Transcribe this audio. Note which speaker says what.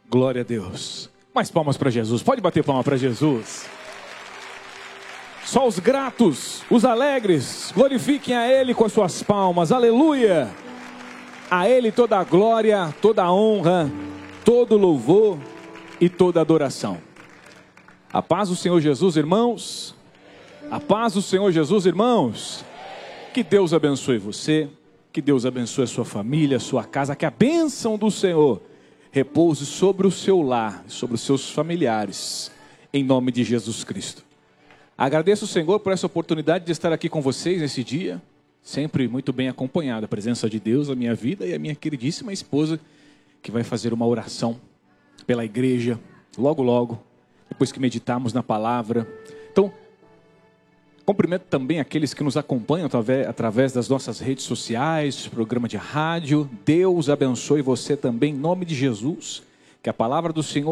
Speaker 1: Glória a Deus. Mais palmas para Jesus. Pode bater palma para Jesus. Só os gratos, os alegres, glorifiquem a Ele com as suas palmas. Aleluia. A Ele toda a glória, toda a honra, todo louvor e toda adoração. A paz do Senhor Jesus, irmãos. A paz do Senhor Jesus, irmãos. Que Deus abençoe você. Que Deus abençoe a sua família, a sua casa. Que a bênção do Senhor repouse sobre o seu lar, sobre os seus familiares. Em nome de Jesus Cristo. Agradeço o Senhor por essa oportunidade de estar aqui com vocês nesse dia. Sempre muito bem acompanhado. A presença de Deus na minha vida e a minha queridíssima esposa, que vai fazer uma oração pela igreja, logo logo, depois que meditarmos na palavra. Então, cumprimento também aqueles que nos acompanham através das nossas redes sociais, programa de rádio. Deus abençoe você também, em nome de Jesus. Que a palavra do Senhor